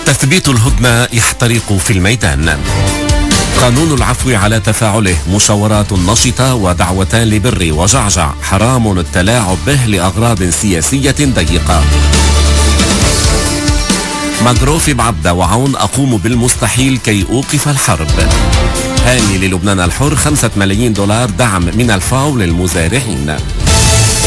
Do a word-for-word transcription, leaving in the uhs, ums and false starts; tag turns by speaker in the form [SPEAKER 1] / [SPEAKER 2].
[SPEAKER 1] تثبيت الهدنة يحترق في الميدان. قانون العفو على تفاعله، مشاورات نشطة ودعوتان لبر وجعجع، حرام التلاعب به لأغراض سياسية ضيقة. مجروف بعبدة وعون أقوم بالمستحيل كي أوقف الحرب. هاني للبنان الحر خمسة ملايين دولار دعم من الفاو للمزارعين.